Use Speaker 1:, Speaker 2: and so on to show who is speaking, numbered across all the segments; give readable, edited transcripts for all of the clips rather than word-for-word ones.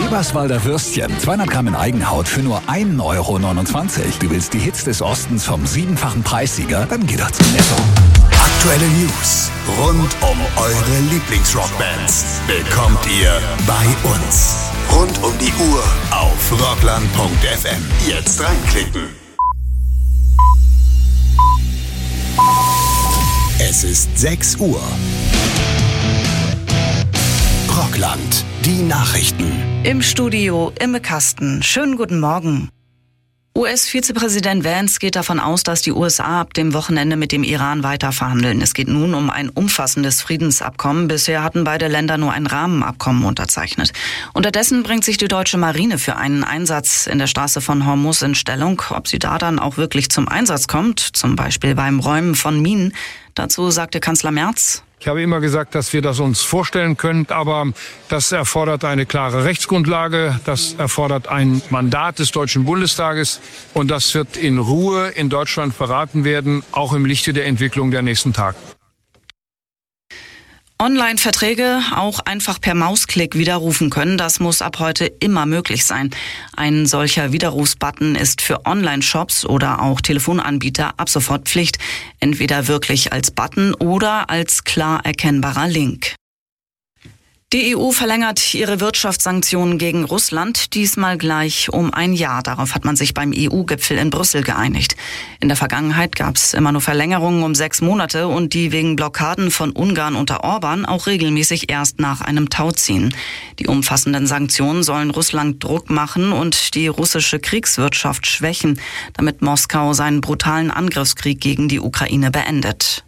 Speaker 1: Eberswalder Würstchen, 200 Gramm in Eigenhaut für nur 1,29 €. Du willst die Hits des Ostens vom 7-fachen Preissieger? Dann geh doch zum Netto.
Speaker 2: Aktuelle News rund um eure Lieblingsrockbands bekommt ihr bei uns. Rund um die Uhr auf rockland.fm. Jetzt reinklicken. Es ist 6 Uhr. Rockland, die Nachrichten.
Speaker 3: Im Studio Imme Kasten. Schönen guten Morgen. US-Vizepräsident Vance geht davon aus, dass die USA ab dem Wochenende mit dem Iran weiter verhandeln. Es geht nun um ein umfassendes Friedensabkommen. Bisher hatten beide Länder nur ein Rahmenabkommen unterzeichnet. Unterdessen bringt sich die deutsche Marine für einen Einsatz in der Straße von Hormuz in Stellung. Ob sie da dann auch wirklich zum Einsatz kommt, zum Beispiel beim Räumen von Minen, dazu sagte Kanzler Merz:
Speaker 4: Ich habe immer gesagt, dass wir das uns vorstellen können, aber das erfordert eine klare Rechtsgrundlage, das erfordert ein Mandat des Deutschen Bundestages und das wird in Ruhe in Deutschland beraten werden, auch im Lichte der Entwicklung der nächsten Tage.
Speaker 3: Online-Verträge auch einfach per Mausklick widerrufen können, das muss ab heute immer möglich sein. Ein solcher Widerrufsbutton ist für Online-Shops oder auch Telefonanbieter ab sofort Pflicht, entweder wirklich als Button oder als klar erkennbarer Link. Die EU verlängert ihre Wirtschaftssanktionen gegen Russland, diesmal gleich um ein Jahr. Darauf hat man sich beim EU-Gipfel in Brüssel geeinigt. In der Vergangenheit gab es immer nur Verlängerungen um 6 Monate und die wegen Blockaden von Ungarn unter Orban auch regelmäßig erst nach einem Tauziehen. Die umfassenden Sanktionen sollen Russland Druck machen und die russische Kriegswirtschaft schwächen, damit Moskau seinen brutalen Angriffskrieg gegen die Ukraine beendet.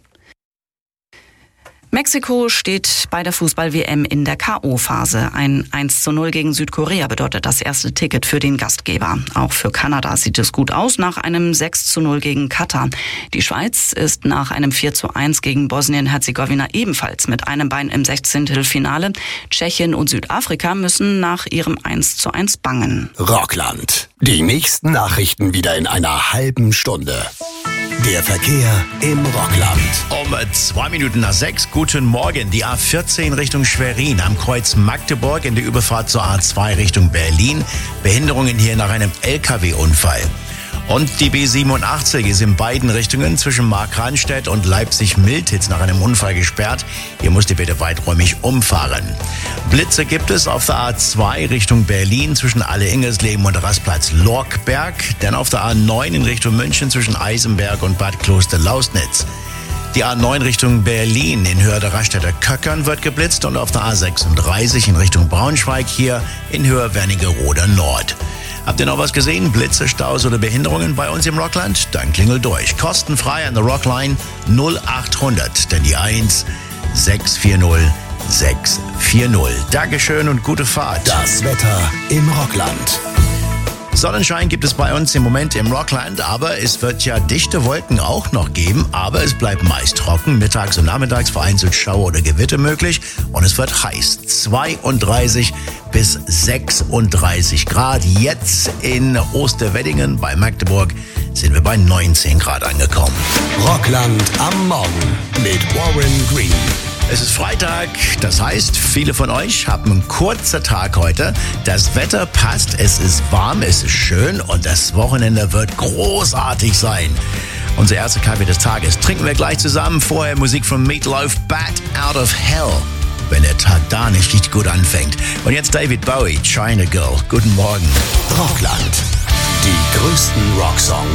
Speaker 3: Mexiko steht bei der Fußball-WM in der K.O.-Phase. Ein 1:0 gegen Südkorea bedeutet das erste Ticket für den Gastgeber. Auch für Kanada sieht es gut aus nach einem 6:0 gegen Katar. Die Schweiz ist nach einem 4:1 gegen Bosnien-Herzegowina ebenfalls mit einem Bein im 16-Finale. Tschechien und Südafrika müssen nach ihrem 1:1 bangen.
Speaker 2: Rockland. Die nächsten Nachrichten wieder in einer halben Stunde. Der Verkehr im Rockland.
Speaker 5: Um 6:02. Guten Morgen. Die A14 Richtung Schwerin am Kreuz Magdeburg in der Überfahrt zur A2 Richtung Berlin. Behinderungen hier nach einem LKW-Unfall. Und die B87 ist in beiden Richtungen zwischen Markranstädt und Leipzig-Miltitz nach einem Unfall gesperrt. Hier musst ihr bitte weiträumig umfahren. Blitze gibt es auf der A2 Richtung Berlin zwischen Alle-Ingersleben und Rastplatz Lorkberg. Dann auf der A9 in Richtung München zwischen Eisenberg und Bad Kloster-Lausnitz. Die A9 Richtung Berlin in Höhe der Raststätter Köckern wird geblitzt und auf der A36 in Richtung Braunschweig hier in Höhe Wernigerode Nord. Habt ihr noch was gesehen? Blitze, Staus oder Behinderungen bei uns im Rockland? Dann klingelt durch. Kostenfrei an der Rockline 0800, denn die 1 640 640. Dankeschön und gute Fahrt.
Speaker 2: Das Wetter im Rockland.
Speaker 5: Sonnenschein gibt es bei uns im Moment im Rockland, aber es wird ja dichte Wolken auch noch geben, aber es bleibt meist trocken, mittags und nachmittags vereinzelt Schauer oder Gewitter möglich und es wird heiß, 32 bis 36 Grad. Jetzt in Osterweddingen bei Magdeburg sind wir bei 19 Grad angekommen.
Speaker 2: Rockland am Morgen mit Warren Green.
Speaker 5: Es ist Freitag, das heißt, viele von euch haben einen kurzen Tag heute. Das Wetter passt, es ist warm, es ist schön und das Wochenende wird großartig sein. Unser erster Kaffee des Tages trinken wir gleich zusammen. Vorher Musik von Meatloaf, Bat Out of Hell, wenn der Tag da nicht richtig gut anfängt. Und jetzt David Bowie, China Girl. Guten Morgen.
Speaker 2: Rockland. Die größten Rocksongs